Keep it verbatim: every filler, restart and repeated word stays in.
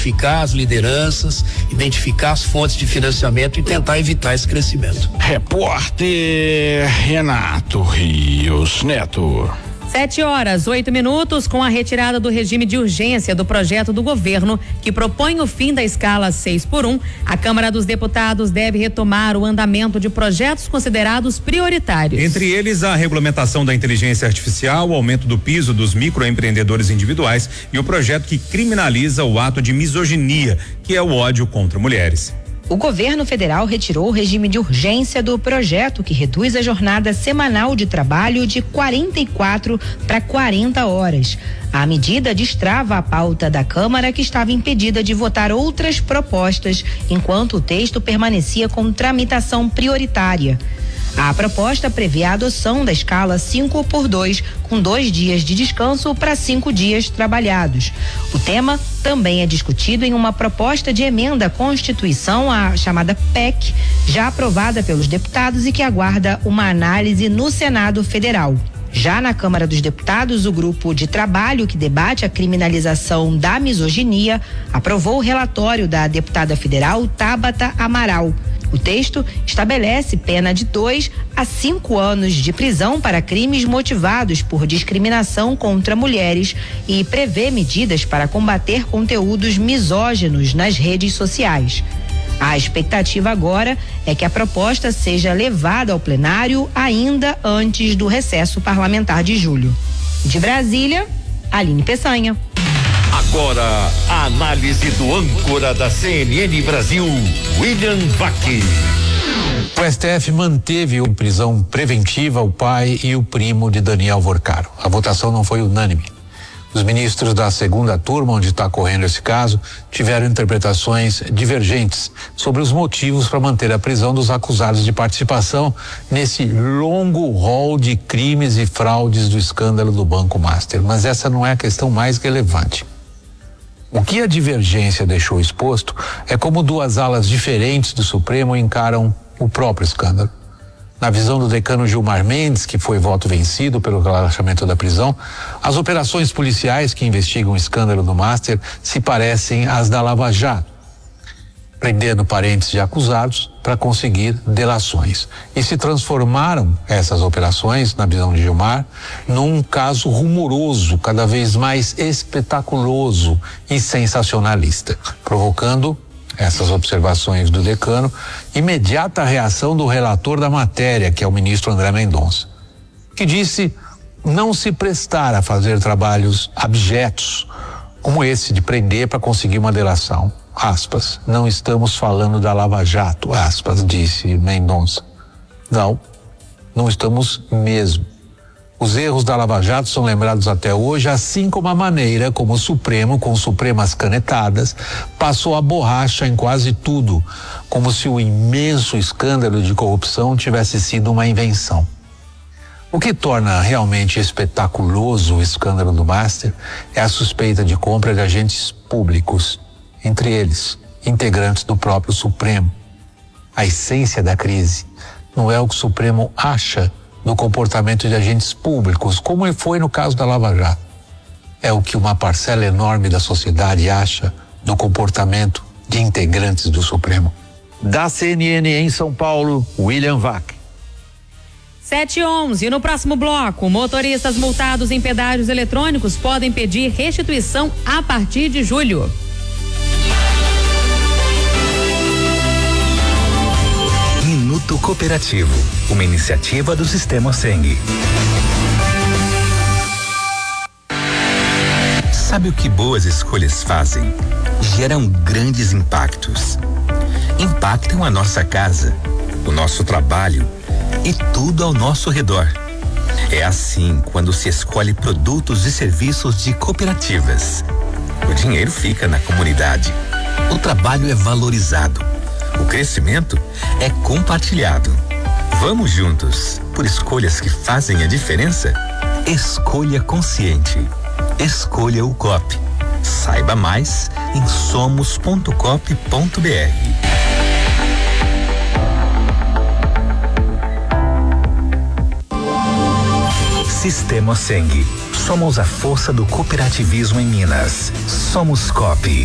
identificar as lideranças, identificar as fontes de financiamento e tentar evitar esse crescimento. Repórter Renato Rios Neto. Sete horas, oito minutos, com a retirada do regime de urgência do projeto do governo que propõe o fim da escala seis por um, a Câmara dos Deputados deve retomar o andamento de projetos considerados prioritários. Entre eles, a regulamentação da inteligência artificial, o aumento do piso dos microempreendedores individuais e o projeto que criminaliza o ato de misoginia, que é o ódio contra mulheres. O governo federal retirou o regime de urgência do projeto que reduz a jornada semanal de trabalho de quarenta e quatro para quarenta horas. A medida destrava a pauta da Câmara, que estava impedida de votar outras propostas, enquanto o texto permanecia com tramitação prioritária. A proposta prevê a adoção da escala cinco por dois, com dois dias de descanso para cinco dias trabalhados. O tema também é discutido em uma proposta de emenda à Constituição, a chamada P E C, já aprovada pelos deputados e que aguarda uma análise no Senado Federal. Já na Câmara dos Deputados, o grupo de trabalho que debate a criminalização da misoginia aprovou o relatório da deputada federal Tabata Amaral. O texto estabelece pena de dois a cinco anos de prisão para crimes motivados por discriminação contra mulheres e prevê medidas para combater conteúdos misóginos nas redes sociais. A expectativa agora é que a proposta seja levada ao plenário ainda antes do recesso parlamentar de julho. De Brasília, Aline Peçanha. Agora, a análise do âncora da C N N Brasil, William Vac. O S T F manteve em prisão preventiva o pai e o primo de Daniel Vorcaro. A votação não foi unânime. Os ministros da segunda turma, onde está correndo esse caso, tiveram interpretações divergentes sobre os motivos para manter a prisão dos acusados de participação nesse longo rol de crimes e fraudes do escândalo do Banco Master. Mas essa não é a questão mais relevante. O que a divergência deixou exposto é como duas alas diferentes do Supremo encaram o próprio escândalo. Na visão do decano Gilmar Mendes, que foi voto vencido pelo relaxamento da prisão, as operações policiais que investigam o escândalo do Master se parecem às da Lava Jato, prendendo parentes de acusados para conseguir delações. E se transformaram essas operações, na visão de Gilmar, num caso rumoroso, cada vez mais espetaculoso e sensacionalista, provocando essas observações do decano, imediata reação do relator da matéria, que é o ministro André Mendonça, que disse não se prestar a fazer trabalhos abjetos, como esse de prender para conseguir uma delação. Aspas, não estamos falando da Lava Jato, aspas, disse Mendonça. Não, não estamos mesmo. Os erros da Lava Jato são lembrados até hoje, assim como a maneira como o Supremo, com supremas canetadas, passou a borracha em quase tudo, como se o imenso escândalo de corrupção tivesse sido uma invenção. O que torna realmente espetaculoso o escândalo do Master é a suspeita de compra de agentes públicos, entre eles, integrantes do próprio Supremo. A essência da crise não é o que o Supremo acha do comportamento de agentes públicos, como foi no caso da Lava Jato. É o que uma parcela enorme da sociedade acha do comportamento de integrantes do Supremo. Da C N N em São Paulo, William Vac. sete e onze, no próximo bloco, motoristas multados em pedágios eletrônicos podem pedir restituição a partir de julho. Minuto Cooperativo, uma iniciativa do Sistema Seng. Sabe o que boas escolhas fazem? Geram grandes impactos. Impactam a nossa casa, o nosso trabalho e tudo ao nosso redor. É assim quando se escolhe produtos e serviços de cooperativas. O dinheiro fica na comunidade. O trabalho é valorizado. O crescimento é compartilhado. Vamos juntos, por escolhas que fazem a diferença? Escolha consciente. Escolha o Coop. Saiba mais em somos ponto coop ponto br. Sistema Seng. Somos a força do cooperativismo em Minas. Somos Coop.